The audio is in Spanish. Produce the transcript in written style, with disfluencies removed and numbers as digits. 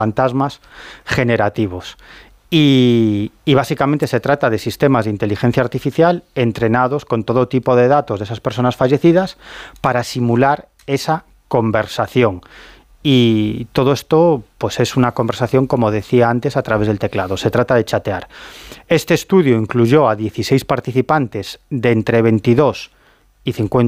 fantasmas generativos. Y básicamente se trata de sistemas de inteligencia artificial entrenados con todo tipo de datos de esas personas fallecidas para simular esa conversación. Y todo esto pues es una conversación, como decía antes, a través del teclado. Se trata de chatear. Este estudio incluyó a 16 participantes de entre 22 y 50